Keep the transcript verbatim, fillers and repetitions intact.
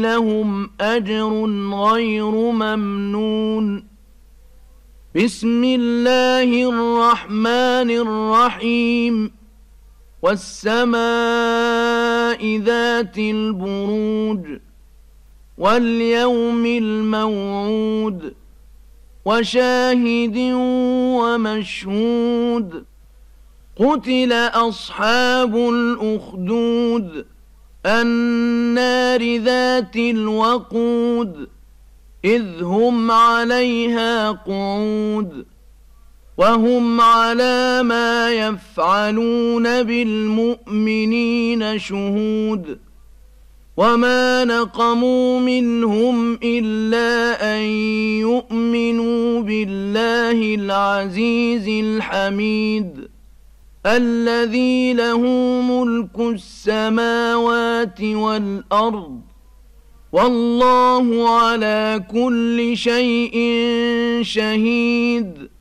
لهم أجر غير ممنون. بسم الله الرحمن الرحيم. والسماء ذات البروج واليوم الموعود وشاهد ومشهود. قتل أصحاب الأخدود النار ذات الوقود إذ هم عليها قعود وهم على ما يفعلون بالمؤمنين شهود. وما نقموا منهم إلا أن يؤمنوا بالله العزيز الحميد الذي له ملك السماوات والأرض والله على كل شيء شهيد.